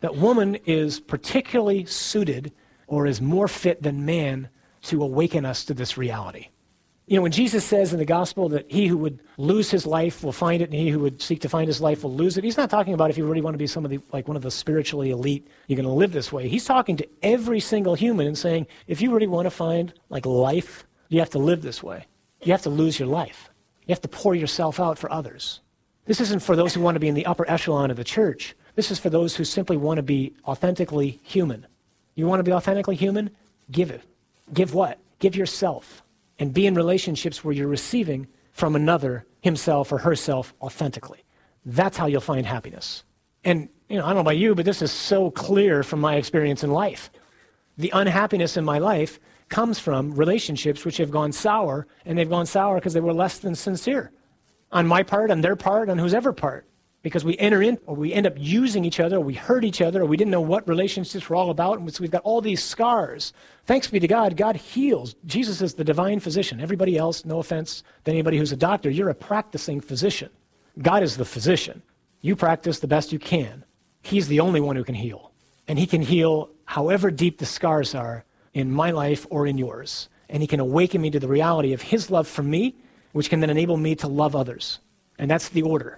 that woman is particularly suited or is more fit than man to awaken us to this reality. You know, when Jesus says in the gospel that he who would lose his life will find it and he who would seek to find his life will lose it, he's not talking about if you really want to be somebody like one of the spiritually elite, you're going to live this way. He's talking to every single human and saying, if you really want to find like life, you have to live this way. You have to lose your life. You have to pour yourself out for others. This isn't for those who want to be in the upper echelon of the church. This is for those who simply want to be authentically human. You want to be authentically human? Give it. Give what? Give yourself. And be in relationships where you're receiving from another himself or herself authentically. That's how you'll find happiness. And I don't know about you, but this is so clear from my experience in life. The unhappiness in my life comes from relationships which have gone sour, and they've gone sour because they were less than sincere. On my part, on their part, on whose ever part. Because we enter in, or we end up using each other, or we hurt each other, or we didn't know what relationships were all about, and so we've got all these scars. Thanks be to God, God heals. Jesus is the divine physician. Everybody else, no offense to anybody who's a doctor, you're a practicing physician. God is the physician. You practice the best you can. He's the only one who can heal. And he can heal however deep the scars are in my life or in yours. And he can awaken me to the reality of his love for me, which can then enable me to love others. And that's the order.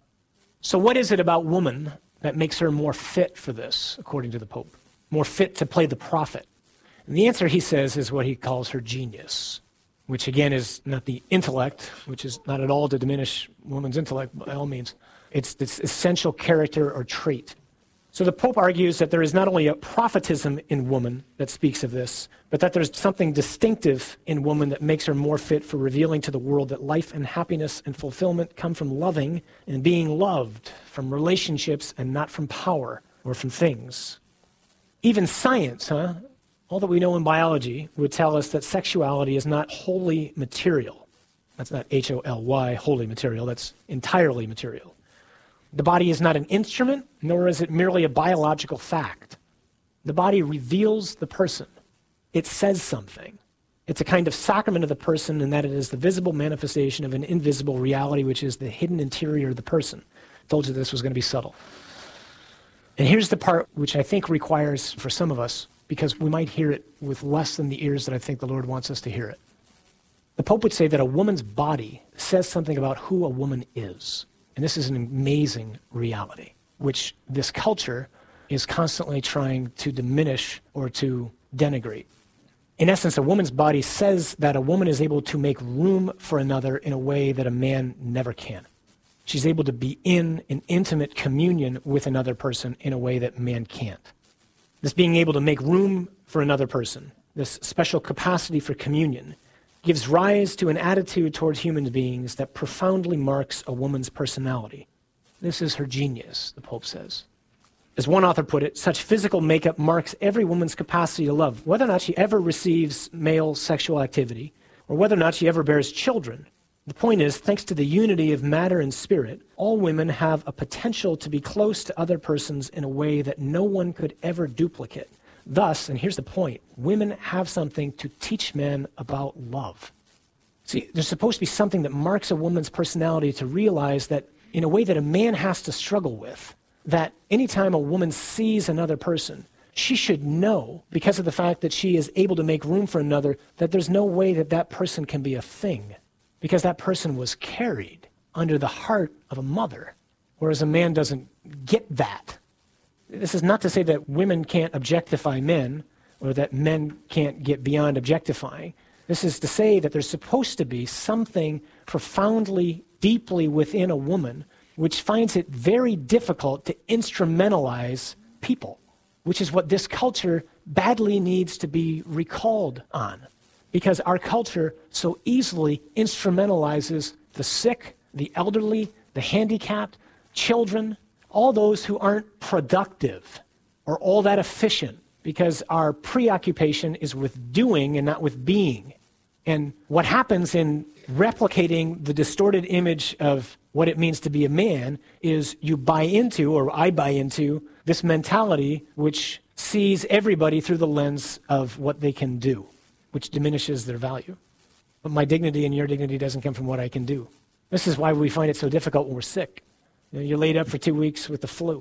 So what is it about woman that makes her more fit for this, according to the Pope? More fit to play the prophet? And the answer, he says, is what he calls her genius, which again is not the intellect, which is not at all to diminish woman's intellect by all means. It's this essential character or trait. So the Pope argues that there is not only a prophetism in woman that speaks of this, but that there's something distinctive in woman that makes her more fit for revealing to the world that life and happiness and fulfillment come from loving and being loved, from relationships and not from power or from things. Even science, all that we know in biology would tell us that sexuality is not wholly material. That's not H-O-L-Y, wholly material, that's entirely material. The body is not an instrument, nor is it merely a biological fact. The body reveals the person. It says something. It's a kind of sacrament of the person in that it is the visible manifestation of an invisible reality, which is the hidden interior of the person. I told you this was going to be subtle. And here's the part which I think requires, for some of us, because we might hear it with less than the ears that I think the Lord wants us to hear it. The Pope would say that a woman's body says something about who a woman is. And this is an amazing reality, which this culture is constantly trying to diminish or to denigrate. In essence, a woman's body says that a woman is able to make room for another in a way that a man never can. She's able to be in an intimate communion with another person in a way that man can't. This being able to make room for another person, this special capacity for communion, gives rise to an attitude towards human beings that profoundly marks a woman's personality. This is her genius, the Pope says. As one author put it, such physical makeup marks every woman's capacity to love, whether or not she ever receives male sexual activity, or whether or not she ever bears children. The point is, thanks to the unity of matter and spirit, all women have a potential to be close to other persons in a way that no one could ever duplicate. Thus, and here's the point, women have something to teach men about love. See, there's supposed to be something that marks a woman's personality to realize that in a way that a man has to struggle with, that anytime a woman sees another person, she should know, because of the fact that she is able to make room for another, that there's no way that that person can be a thing, because that person was carried under the heart of a mother, whereas a man doesn't get that. This is not to say that women can't objectify men or that men can't get beyond objectifying. This is to say that there's supposed to be something profoundly, deeply within a woman which finds it very difficult to instrumentalize people, which is what this culture badly needs to be recalled on. Because our culture so easily instrumentalizes the sick, the elderly, the handicapped, children, all those who aren't productive or all that efficient, because our preoccupation is with doing and not with being. And what happens in replicating the distorted image of what it means to be a man is you buy into, or I buy into, this mentality which sees everybody through the lens of what they can do, which diminishes their value. But my dignity and your dignity doesn't come from what I can do. This is why we find it so difficult when we're sick. You're laid up for 2 weeks with the flu.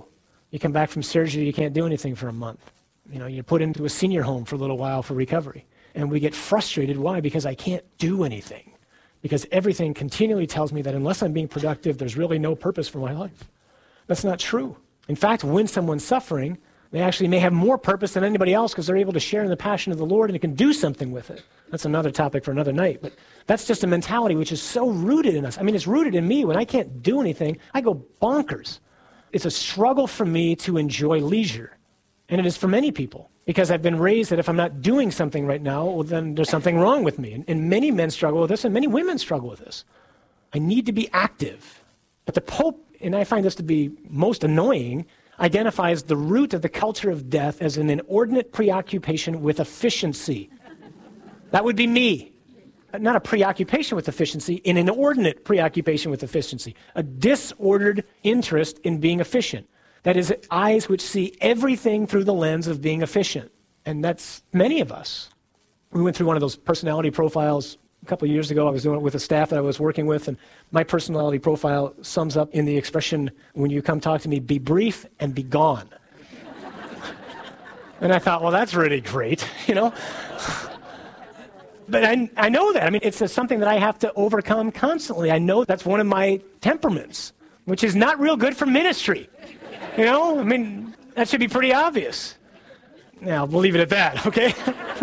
You come back from surgery, you can't do anything for a month. You're put into a senior home for a little while for recovery. And we get frustrated. Why? Because I can't do anything. Because everything continually tells me that unless I'm being productive, there's really no purpose for my life. That's not true. In fact, when someone's suffering, they actually may have more purpose than anybody else because they're able to share in the passion of the Lord and they can do something with it. That's another topic for another night. But that's just a mentality which is so rooted in us. It's rooted in me. When I can't do anything, I go bonkers. It's a struggle for me to enjoy leisure. And it is for many people. Because I've been raised that if I'm not doing something right now, well, then there's something wrong with me. And many men struggle with this, and many women struggle with this. I need to be active. But the Pope, and I find this to be most annoying, identifies the root of the culture of death as an inordinate preoccupation with efficiency. That would be me. Not a preoccupation with efficiency, an inordinate preoccupation with efficiency. A disordered interest in being efficient. That is, eyes which see everything through the lens of being efficient. And that's many of us. We went through one of those personality profiles a couple of years ago. I was doing it with a staff that I was working with, and my personality profile sums up in the expression, when you come talk to me, be brief and be gone. And I thought, well, that's really great, But I know that. It's something that I have to overcome constantly. I know that's one of my temperaments, which is not real good for ministry. That should be pretty obvious. Now, we'll leave it at that, okay?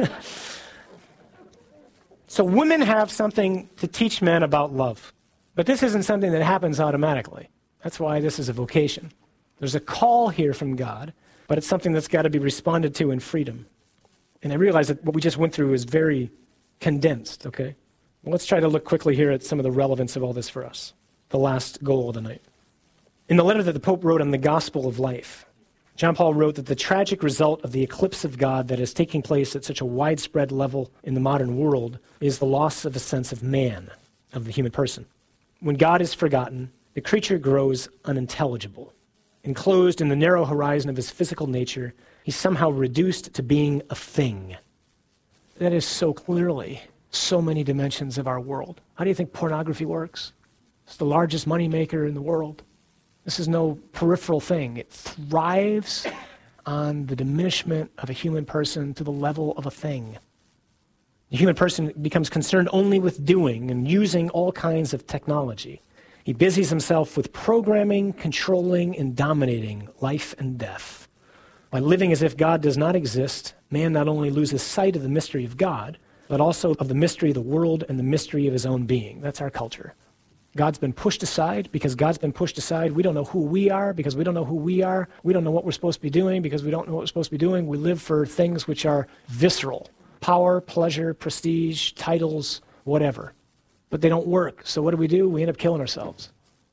So women have something to teach men about love. But this isn't something that happens automatically. That's why this is a vocation. There's a call here from God, but it's something that's got to be responded to in freedom. And I realize that what we just went through is very condensed, okay? Well, let's try to look quickly here at some of the relevance of all this for us. The last goal of the night. In the letter that the Pope wrote on the gospel of life, John Paul wrote that the tragic result of the eclipse of God that is taking place at such a widespread level in the modern world is the loss of a sense of man, of the human person. When God is forgotten, the creature grows unintelligible. Enclosed in the narrow horizon of his physical nature, he's somehow reduced to being a thing. That is so clearly so many dimensions of our world. How do you think pornography works? It's the largest moneymaker in the world. This is no peripheral thing. It thrives on the diminishment of a human person to the level of a thing. The human person becomes concerned only with doing and using all kinds of technology. He busies himself with programming, controlling, and dominating life and death. By living as if God does not exist, man not only loses sight of the mystery of God, but also of the mystery of the world and the mystery of his own being. That's our culture. God's been pushed aside. Because God's been pushed aside, we don't know who we are. Because we don't know who we are, we don't know what we're supposed to be doing. Because we don't know what we're supposed to be doing, we live for things which are visceral. Power, pleasure, prestige, titles, whatever. But they don't work. So what do? We end up killing ourselves.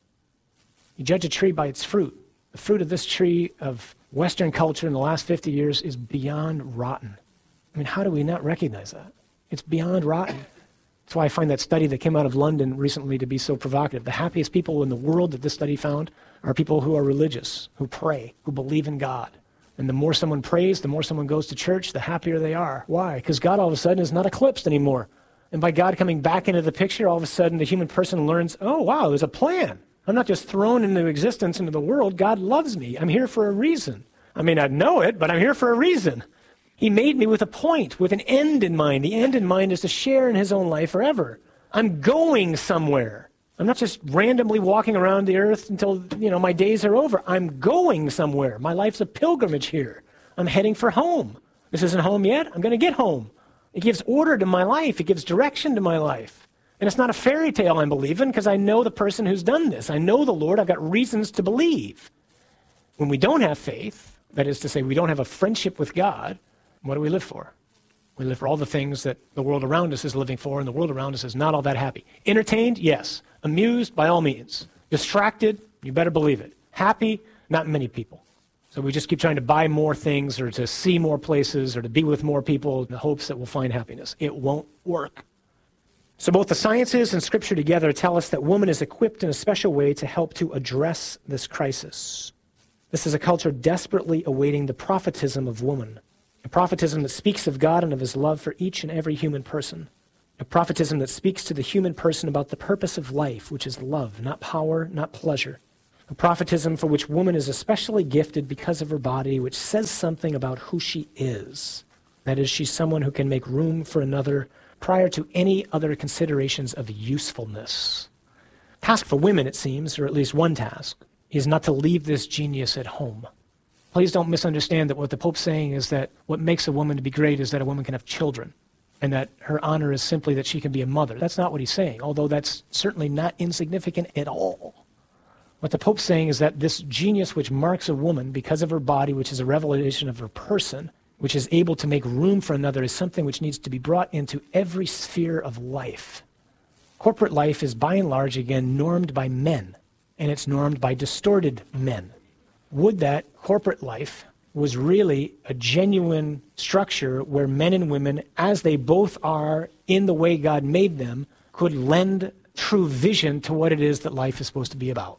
You judge a tree by its fruit. The fruit of this tree of Western culture in the last 50 years is beyond rotten. How do we not recognize that? It's beyond rotten. That's why I find that study that came out of London recently to be so provocative. The happiest people in the world that this study found are people who are religious, who pray, who believe in God. And the more someone prays, the more someone goes to church, the happier they are. Why? Because God all of a sudden is not eclipsed anymore. And by God coming back into the picture, all of a sudden the human person learns, oh, wow, there's a plan. I'm not just thrown into existence, into the world. God loves me. I'm here for a reason. I may not know it, but I'm here for a reason. He made me with a point, with an end in mind. The end in mind is to share in his own life forever. I'm going somewhere. I'm not just randomly walking around the earth until, my days are over. I'm going somewhere. My life's a pilgrimage here. I'm heading for home. This isn't home yet. I'm going to get home. It gives order to my life. It gives direction to my life. And it's not a fairy tale I'm believing because I know the person who's done this. I know the Lord. I've got reasons to believe. When we don't have faith, that is to say, we don't have a friendship with God, what do we live for? We live for all the things that the world around us is living for, and the world around us is not all that happy. Entertained? Yes. Amused? By all means. Distracted? You better believe it. Happy? Not many people. So we just keep trying to buy more things or to see more places or to be with more people in the hopes that we'll find happiness. It won't work. So both the sciences and Scripture together tell us that woman is equipped in a special way to help to address this crisis. This is a culture desperately awaiting the prophetism of woman. A prophetism that speaks of God and of his love for each and every human person. A prophetism that speaks to the human person about the purpose of life, which is love, not power, not pleasure. a prophetism for which woman is especially gifted because of her body, which says something about who she is. That is, she's someone who can make room for another prior to any other considerations of usefulness. Task for women, it seems, or at least one task, is not to leave this genius at home. Please don't misunderstand that what the Pope's saying is that what makes a woman to be great is that a woman can have children, and that her honor is simply that she can be a mother. That's not what he's saying, although that's certainly not insignificant at all. What the Pope's saying is that this genius which marks a woman because of her body, which is a revelation of her person, which is able to make room for another, is something which needs to be brought into every sphere of life. Corporate life is by and large, again, normed by men, and it's normed by distorted men. Would that corporate life was really a genuine structure where men and women, as they both are in the way God made them, could lend true vision to what it is that life is supposed to be about.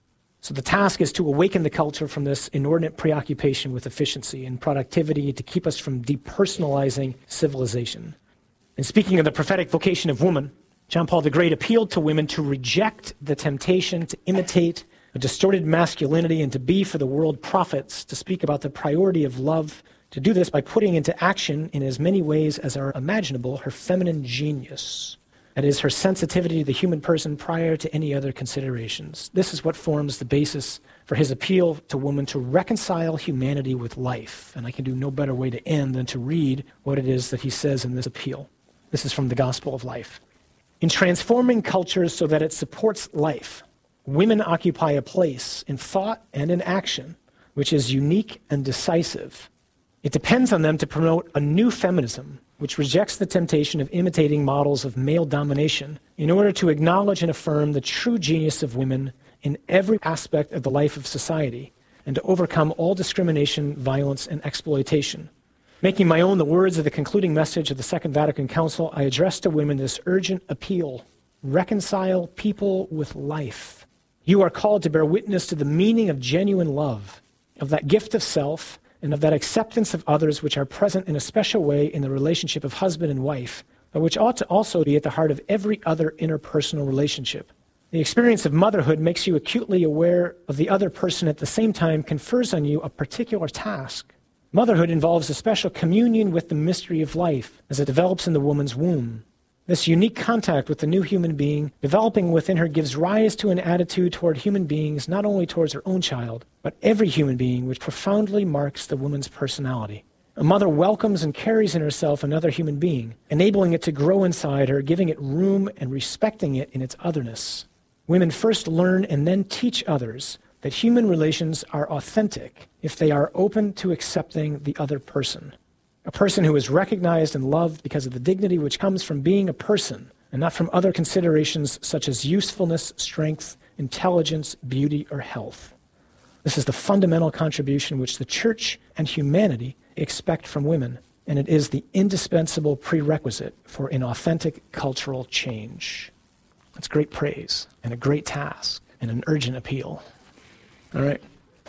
So the task is to awaken the culture from this inordinate preoccupation with efficiency and productivity to keep us from depersonalizing civilization. And speaking of the prophetic vocation of woman, John Paul the Great appealed to women to reject the temptation to imitate a distorted masculinity and to be for the world prophets, to speak about the priority of love, to do this by putting into action in as many ways as are imaginable her feminine genius. That is, her sensitivity to the human person prior to any other considerations. This is what forms the basis for his appeal to women to reconcile humanity with life. And I can do no better way to end than to read what it is that he says in this appeal. This is from the Gospel of Life. In transforming cultures so that it supports life, women occupy a place in thought and in action which is unique and decisive. It depends on them to promote a new feminism which rejects the temptation of imitating models of male domination in order to acknowledge and affirm the true genius of women in every aspect of the life of society and to overcome all discrimination, violence, and exploitation. Making my own the words of the concluding message of the Second Vatican Council, I address to women this urgent appeal: reconcile people with life. You are called to bear witness to the meaning of genuine love, of that gift of self, and of that acceptance of others which are present in a special way in the relationship of husband and wife, but which ought to also be at the heart of every other interpersonal relationship. The experience of motherhood makes you acutely aware of the other person, at the same time confers on you a particular task. Motherhood involves a special communion with the mystery of life as it develops in the woman's womb. This unique contact with the new human being developing within her gives rise to an attitude toward human beings, not only towards her own child, but every human being, which profoundly marks the woman's personality. A mother welcomes and carries in herself another human being, enabling it to grow inside her, giving it room and respecting it in its otherness. Women first learn and then teach others that human relations are authentic if they are open to accepting the other person. A person who is recognized and loved because of the dignity which comes from being a person and not from other considerations such as usefulness, strength, intelligence, beauty, or health. This is the fundamental contribution which the Church and humanity expect from women, and it is the indispensable prerequisite for an authentic cultural change. That's great praise and a great task and an urgent appeal. All right.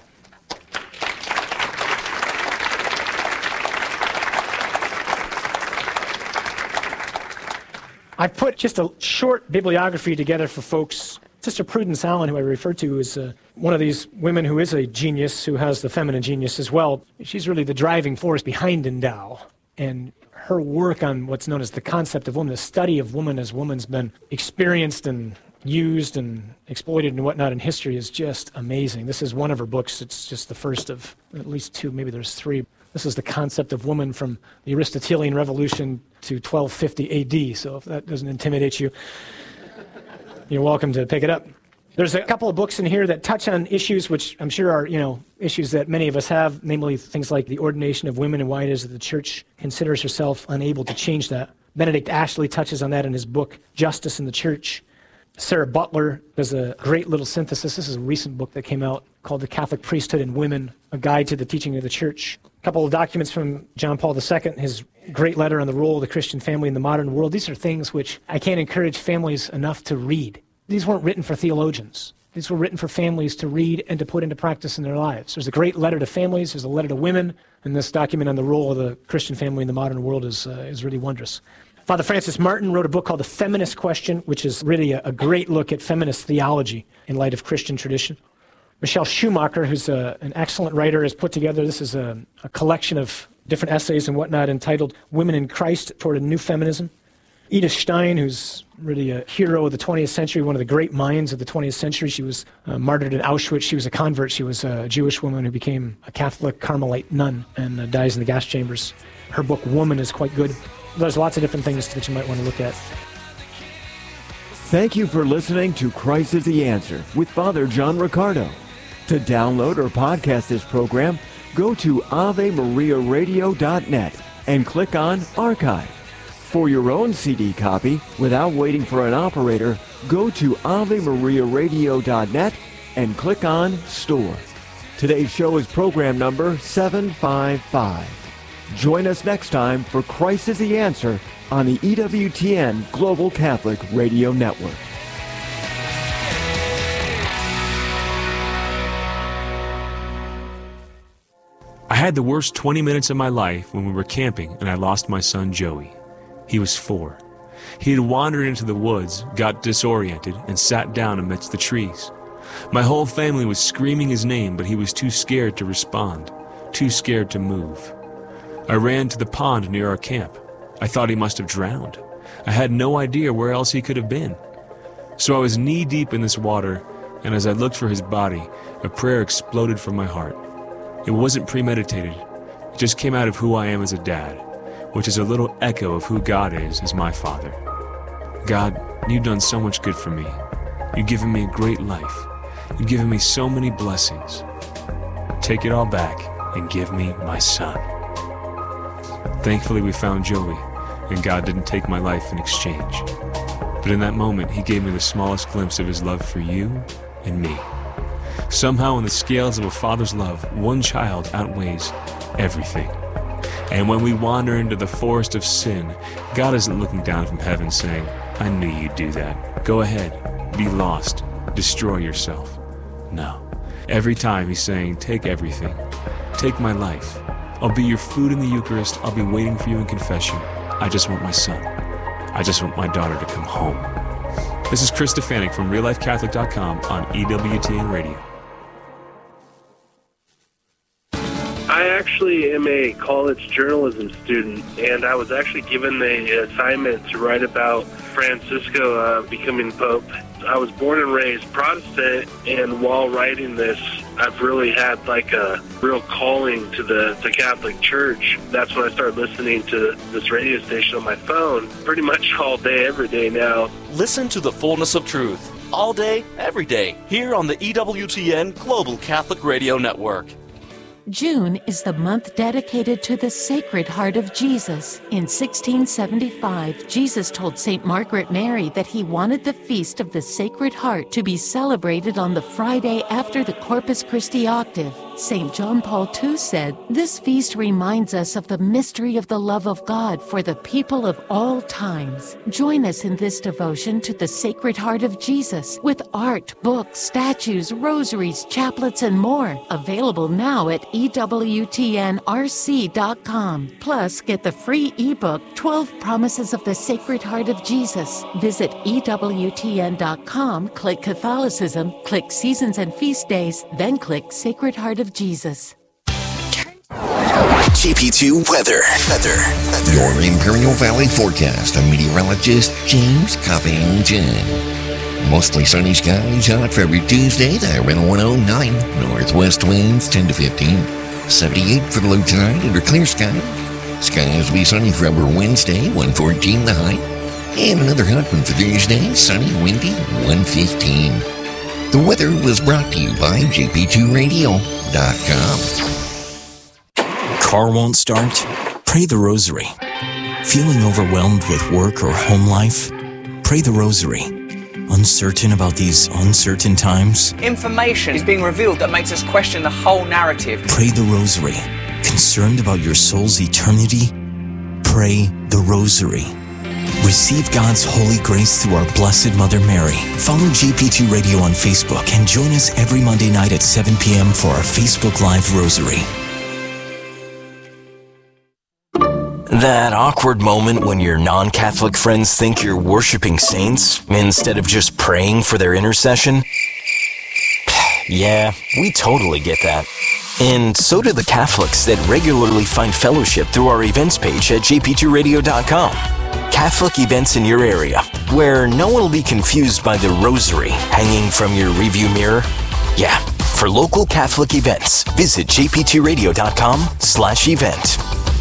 I've put just a short bibliography together for folks. Sister Prudence Allen, who I refer to, is one of these women who is a genius, who has the feminine genius as well. She's really the driving force behind Endow. And her work on what's known as the concept of woman, the study of woman as woman's been experienced and used and exploited and whatnot in history, is just amazing. This is one of her books. It's just the first of at least two, maybe there's three. This is the concept of woman from the Aristotelian Revolution to 1250 AD. So if that doesn't intimidate you, you're welcome to pick it up. There's a couple of books in here that touch on issues which I'm sure are, issues that many of us have, namely things like the ordination of women and why it is that the Church considers herself unable to change that. Benedict Ashley touches on that in his book, Justice in the Church. Sarah Butler does a great little synthesis. This is a recent book that came out called The Catholic Priesthood and Women, a guide to the teaching of the Church. A couple of documents from John Paul II, his great letter on the role of the Christian family in the modern world. These are things which I can't encourage families enough to read. These weren't written for theologians. These were written for families to read and to put into practice in their lives. There's a great letter to families. There's a letter to women. And this document on the role of the Christian family in the modern world is really wondrous. Father Francis Martin wrote a book called The Feminist Question, which is really a great look at feminist theology in light of Christian tradition. Michelle Schumacher, who's an excellent writer, has put together, this is a collection of different essays and whatnot entitled Women in Christ Toward a New Feminism. Edith Stein, who's really a hero of the 20th century, one of the great minds of the 20th century. She was martyred in Auschwitz. She was a convert. She was a Jewish woman who became a Catholic Carmelite nun and dies in the gas chambers. Her book, Woman, is quite good. There's lots of different things that you might want to look at. Thank you for listening to Christ is the Answer with Father John Riccardo. To download or podcast this program, go to AveMariaRadio.net and click on Archive. For your own CD copy, without waiting for an operator, go to AveMariaRadio.net and click on Store. Today's show is program number 755. Join us next time for Christ is the Answer on the EWTN Global Catholic Radio Network. I had the worst 20 minutes of my life when we were camping and I lost my son Joey. He was 4. He had wandered into the woods, got disoriented, and sat down amidst the trees. My whole family was screaming his name, but he was too scared to respond, too scared to move. I ran to the pond near our camp. I thought he must have drowned. I had no idea where else he could have been. So I was knee-deep in this water, and as I looked for his body, a prayer exploded from my heart. It wasn't premeditated. It just came out of who I am as a dad, which is a little echo of who God is as my father. God, you've done so much good for me. You've given me a great life. You've given me so many blessings. Take it all back and give me my son. Thankfully, we found Joey, and God didn't take my life in exchange. But in that moment, he gave me the smallest glimpse of his love for you and me. Somehow, in the scales of a father's love, one child outweighs everything. And when we wander into the forest of sin, God isn't looking down from heaven saying, I knew you'd do that. Go ahead, be lost, destroy yourself. No. Every time he's saying, take everything. Take my life. I'll be your food in the Eucharist. I'll be waiting for you in confession. I just want my son. I just want my daughter to come home. This is Chris Stefanik from RealLifeCatholic.com on EWTN Radio. I actually am a college journalism student, and I was actually given the assignment to write about Francisco becoming Pope. I was born and raised Protestant, and while writing this, I've really had like a real calling to the Catholic Church. That's when I started listening to this radio station on my phone pretty much all day, every day now. Listen to the fullness of truth all day, every day, here on the EWTN Global Catholic Radio Network. June is the month dedicated to the Sacred Heart of Jesus. In 1675, Jesus told St. Margaret Mary that he wanted the Feast of the Sacred Heart to be celebrated on the Friday after the Corpus Christi octave. St. John Paul II said, "This feast reminds us of the mystery of the love of God for the people of all times." Join us in this devotion to the Sacred Heart of Jesus with art, books, statues, rosaries, chaplets, and more. Available now at EWTNRC.com. Plus, get the free ebook, 12 Promises of the Sacred Heart of Jesus. Visit EWTN.com, click Catholicism, click Seasons and Feast Days, then click Sacred Heart of Jesus. GP2 Weather. Your Imperial Valley forecast. I'm meteorologist James Covington. Mostly sunny skies, hot for every Tuesday, the around 109. Northwest winds 10 to 15. 78 for the low tide under clear sky. Skies will be sunny for upper Wednesday, 114 the high. And another hot one for Thursday, sunny, windy, 115. The weather was brought to you by JP2Radio.com. Car won't start? Pray the Rosary. Feeling overwhelmed with work or home life? Pray the Rosary. Uncertain about these uncertain times? Information is being revealed that makes us question the whole narrative. Pray the Rosary. Concerned about your soul's eternity? Pray the Rosary. Receive God's holy grace through our Blessed Mother Mary. Follow GP2 Radio on Facebook and join us every Monday night at 7 p.m. for our Facebook Live Rosary. That awkward moment when your non-Catholic friends think you're worshiping saints instead of just praying for their intercession? Yeah, we totally get that. And so do the Catholics that regularly find fellowship through our events page at jp2radio.com. Catholic events in your area, where no one will be confused by the rosary hanging from your review mirror. Yeah, for local Catholic events, visit jp2radio.com/event.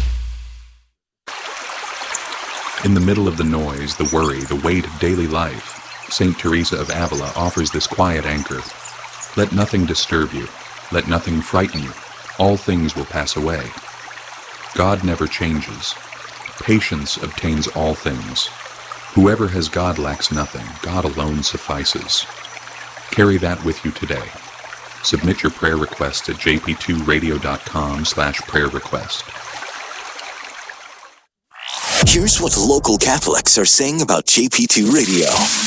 In the middle of the noise, the worry, the weight of daily life, St. Teresa of Avila offers this quiet anchor. Let nothing disturb you. Let nothing frighten you. All things will pass away. God never changes. Patience obtains all things. Whoever has God lacks nothing. God alone suffices. Carry that with you today. Submit your prayer request at jp2radio.com/prayer request. Here's what local Catholics are saying about JP2 Radio.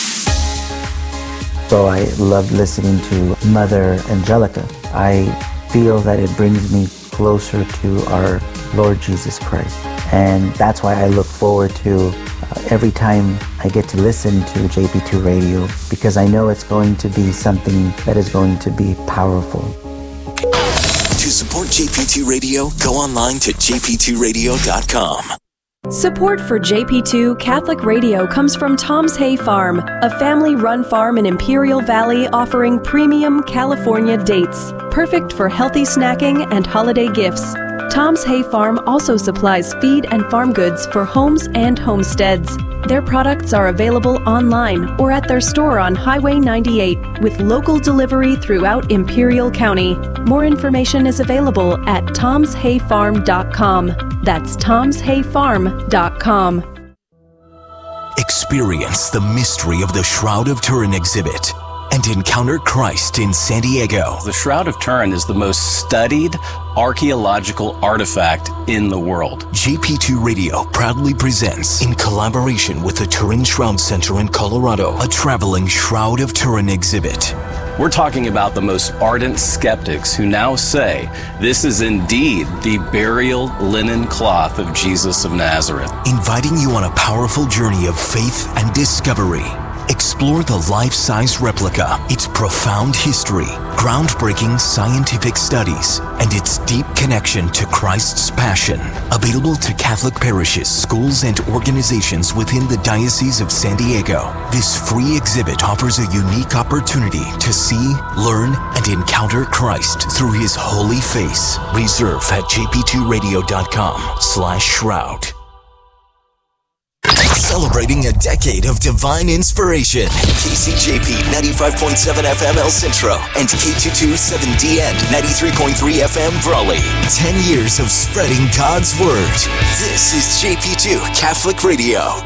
So I love listening to Mother Angelica. I feel that it brings me closer to our Lord Jesus Christ. And that's why I look forward to every time I get to listen to JP2 Radio, because I know it's going to be something that is going to be powerful. To support JP2 Radio, go online to jp2radio.com. Support for JP2 Catholic Radio comes from Tom's Hay Farm, a family-run farm in Imperial Valley offering premium California dates, perfect for healthy snacking and holiday gifts. Tom's Hay Farm also supplies feed and farm goods for homes and homesteads. Their products are available online or at their store on Highway 98 with local delivery throughout Imperial County. More information is available at tomshayfarm.com. That's tomshayfarm.com. Experience the mystery of the Shroud of Turin exhibit and encounter Christ in San Diego. The Shroud of Turin is the most studied archaeological artifact in the world. JP2 Radio proudly presents, in collaboration with the Turin Shroud Center in Colorado, a traveling Shroud of Turin exhibit. We're talking about the most ardent skeptics who now say this is indeed the burial linen cloth of Jesus of Nazareth. Inviting you on a powerful journey of faith and discovery. Explore the life-size replica, its profound history, groundbreaking scientific studies, and its deep connection to Christ's passion. Available to Catholic parishes, schools, and organizations within the Diocese of San Diego. This free exhibit offers a unique opportunity to see, learn, and encounter Christ through His holy face. Reserve at jp2radio.com/shroud. Celebrating a decade of divine inspiration. KCJP 95.7 FM El Centro and K227DN 93.3 FM Brawley. 10 years of spreading God's Word. This is JP2 Catholic Radio.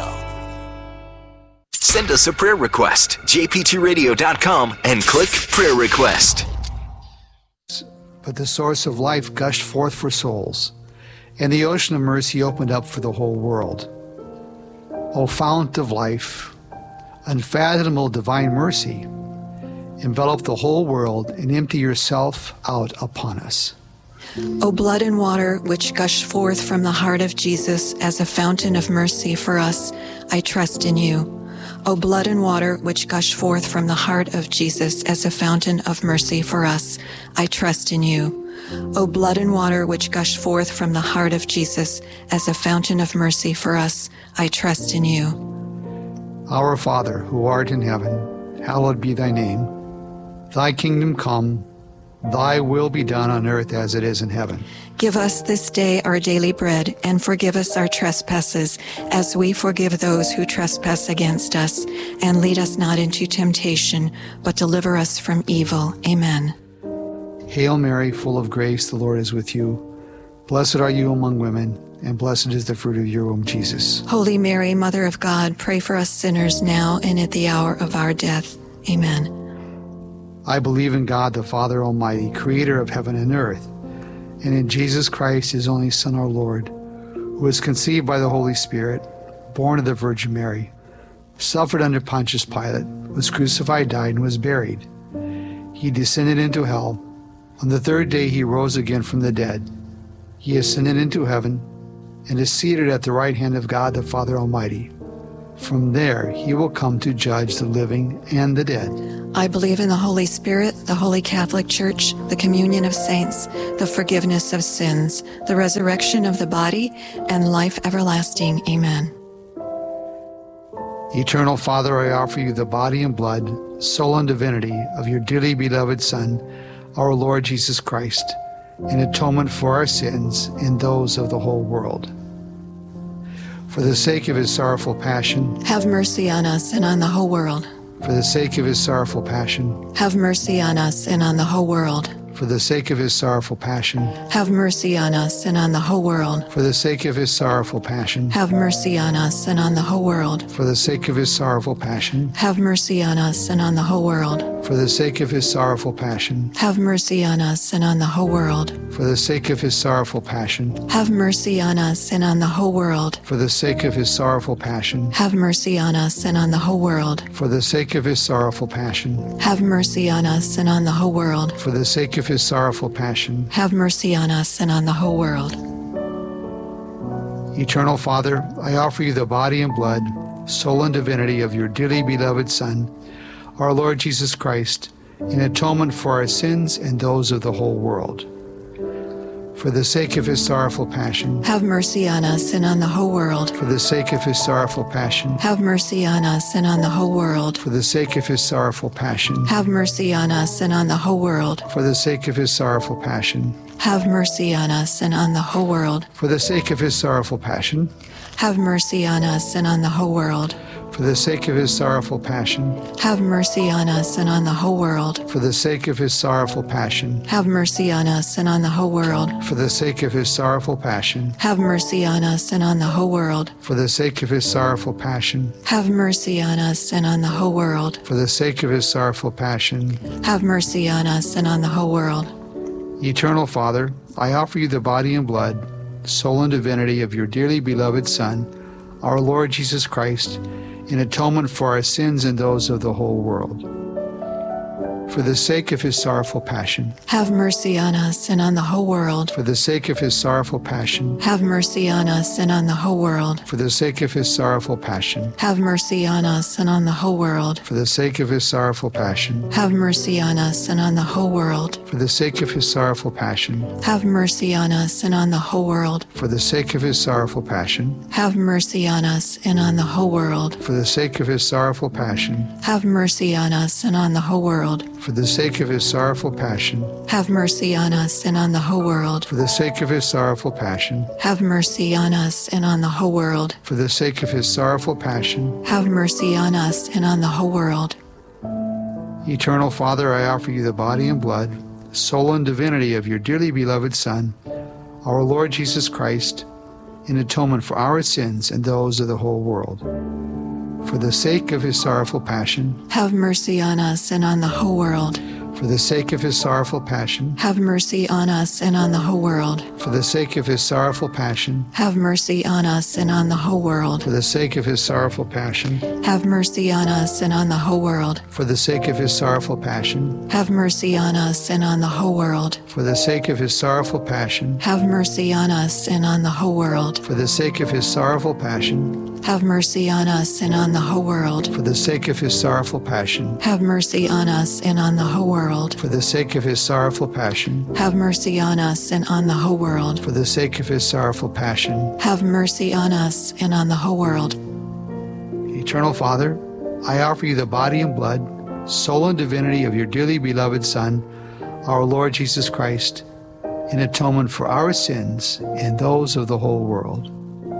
Send us a prayer request. jp2radio.com and click prayer request. But the source of life gushed forth for souls, and the ocean of mercy opened up for the whole world. O fount of life, unfathomable divine mercy, envelop the whole world and empty yourself out upon us. O blood and water which gush forth from the heart of Jesus as a fountain of mercy for us, I trust in you. O blood and water which gush forth from the heart of Jesus as a fountain of mercy for us, I trust in you. O blood and water which gush forth from the heart of Jesus as a fountain of mercy for us, I trust in you. Our Father, who art in heaven, hallowed be thy name. Thy kingdom come, thy will be done on earth as it is in heaven. Give us this day our daily bread, and forgive us our trespasses, as we forgive those who trespass against us. And lead us not into temptation, but deliver us from evil. Amen. Hail Mary, full of grace, the Lord is with you. Blessed are you among women, and blessed is the fruit of your womb, Jesus. Holy Mary, Mother of God, pray for us sinners now and at the hour of our death. Amen. I believe in God, the Father Almighty, creator of heaven and earth, and in Jesus Christ, his only Son, our Lord, who was conceived by the Holy Spirit, born of the Virgin Mary, suffered under Pontius Pilate, was crucified, died, and was buried. He descended into hell. On the third day he rose again from the dead. He ascended into heaven and is seated at the right hand of God the Father Almighty. From there, he will come to judge the living and the dead. I believe in the Holy Spirit, the Holy Catholic Church, the communion of saints, the forgiveness of sins, the resurrection of the body, and life everlasting. Amen. Eternal Father, I offer you the body and blood, soul and divinity of your dearly beloved Son, our Lord Jesus Christ, in atonement for our sins and those of the whole world. For the sake of his sorrowful passion, have mercy on us and on the whole world. For the sake of his sorrowful passion, have mercy on us and on the whole world. For the sake of his sorrowful passion, have mercy on us and on the whole world. For the sake of his sorrowful passion, have mercy on us and on the whole world. For the sake of his sorrowful passion, have mercy on us and on the whole world. For the sake of his sorrowful passion, have mercy on us and on the whole world. For the sake of his sorrowful passion, have mercy on us and on the whole world. For the sake of his sorrowful passion, have mercy on us and on the whole world. For the sake of his sorrowful passion, have mercy on us and on the whole world. For the sake of his sorrowful passion, have mercy on us and on the whole world. Eternal Father, I offer you the body and blood, soul and divinity of your dearly beloved Son, our Lord Jesus Christ, in atonement for our sins and those of the whole world. For the sake of his sorrowful passion, have mercy on us and on the whole world. For the sake of his sorrowful passion, have mercy on us and on the whole world. For the sake of his sorrowful passion, have mercy on us and on the whole world. For the sake of his sorrowful passion, have mercy on us and on the whole world. For the sake of his sorrowful passion, have mercy on us and on the whole world. For the sake of his sorrowful passion, have mercy on us and on the whole world. For the sake of his sorrowful passion, have mercy on us and on the whole world. For the sake of his sorrowful passion, have mercy on us and on the whole world. For the sake of his sorrowful passion, have mercy on us and on the whole world. For the sake of his sorrowful passion, have mercy on us and on the whole world. Eternal Father, I offer you the body and blood, soul and divinity of your dearly beloved Son, our Lord Jesus Christ, in atonement for our sins and those of the whole world. For the sake of his sorrowful passion, have mercy on us and on the whole world. For the sake of his sorrowful passion, have mercy on us and on the whole world. For the sake of his sorrowful passion, have mercy on us and on the whole world. For the sake of his sorrowful passion, have mercy on us and on the whole world. For the sake of his sorrowful passion, have mercy on us and on the whole world. For the sake of his sorrowful passion, have mercy on us and on the whole world. For the sake of his sorrowful passion, have mercy on us and on the whole world. For the sake of his sorrowful passion, have mercy on us and on the whole world. For the sake of his sorrowful passion, have mercy on us and on the whole world. For the sake of his sorrowful passion, have mercy on us and on the whole world. Eternal Father, I offer you the body and blood, soul and divinity of your dearly beloved Son, our Lord Jesus Christ, in atonement for our sins and those of the whole world. For the sake of his sorrowful passion, have mercy on us and on the whole world. For the sake of his sorrowful passion, have mercy on us and on the whole world. For the sake of his sorrowful passion, have mercy on us and on the whole world. For the sake of his sorrowful passion, have mercy on us and on the whole world. For the sake of his sorrowful passion, have mercy on us and on the whole world. For the sake of his sorrowful passion, have mercy on us and on the whole world. For the sake of his sorrowful passion, have mercy on us and on the whole world. For the sake of his sorrowful passion, have mercy on us and on the whole world. For the sake of his sorrowful passion, have mercy on us and on the whole world. For the sake of his sorrowful passion, have mercy on us and on the whole world. Eternal Father, I offer you the body and blood, soul and divinity of your dearly beloved Son, our Lord Jesus Christ, in atonement for our sins and those of the whole world.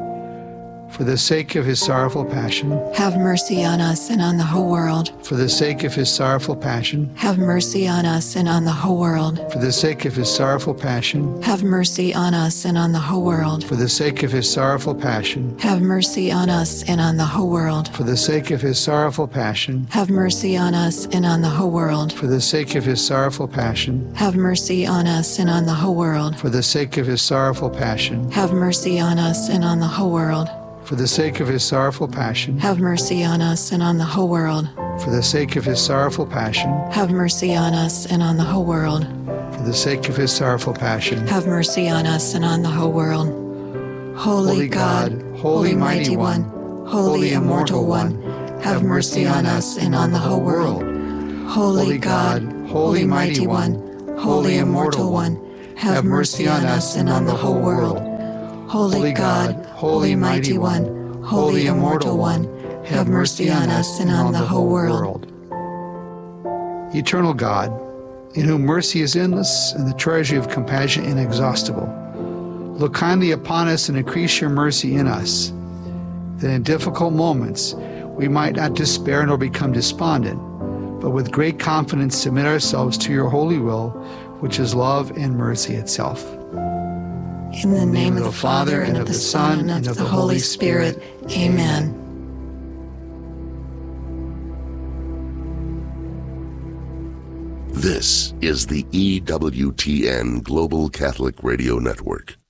For the sake of his sorrowful passion, have mercy on us and on the whole world. For the sake of his sorrowful passion, have mercy on us and on the whole world. For the sake of his sorrowful passion, have mercy on us and on the whole world. For the sake of his sorrowful passion, have mercy on us and on the whole world. For the sake of his sorrowful passion, have mercy on us and on the whole world. For the sake of his sorrowful passion, have mercy on us and on the whole world. For the sake of his sorrowful passion, have mercy on us and on the whole world. For the sake of his sorrowful passion, have mercy on us and on the whole world. For the sake of his sorrowful passion, have mercy on us and on the whole world. For the sake of his sorrowful passion, have mercy on us and on the whole world. Holy God, Holy Mighty One, Holy Immortal One, have mercy on us and on the whole world. Holy God, Holy Mighty One, Holy Immortal One, have mercy on us and on the whole world. Holy God, Holy Mighty One, Holy Immortal One, have mercy on us and on the whole world. Eternal God, in whom mercy is endless and the treasury of compassion inexhaustible, look kindly upon us and increase your mercy in us, that in difficult moments we might not despair nor become despondent, but with great confidence submit ourselves to your holy will, which is love and mercy itself. In the name of the Father, and of the Son, and of the Holy Spirit. Amen. This is the EWTN Global Catholic Radio Network.